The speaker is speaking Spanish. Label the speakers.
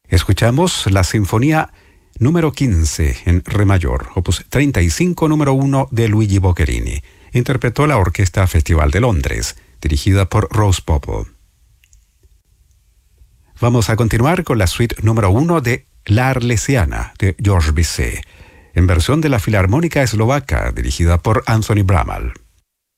Speaker 1: Escuchamos la Sinfonía número 15 en Re mayor, opus 35 número 1 de Luigi Boccherini. Interpretó la Orquesta Festival de Londres, dirigida por Rose Pople. Vamos a continuar con la suite número 1 de La Arlesiana de Georges Bizet, en versión de la Filarmónica Eslovaca, dirigida por Anthony Bramall.